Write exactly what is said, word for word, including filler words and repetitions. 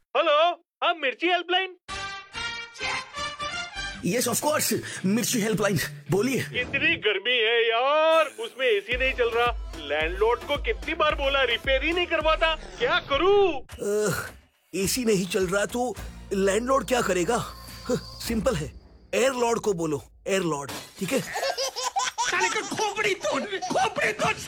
Hello, हाँ मिर्ची helpline. Yes of course, मिर्ची हेल्पलाइन, बोलिए। कितनी गर्मी है यार, उसमें एसी नहीं चल रहा। लैंडलॉर्ड को कितनी बार बोला, रिपेयर ही नहीं करवाता, क्या करूं? एसी नहीं चल रहा तो लैंडलॉर्ड क्या करेगा? सिंपल है, एयर लॉर्ड को बोलो, एयर लॉर्ड, ठीक है? साले का खोपड़ी तोड़ खोपड़ी तोड़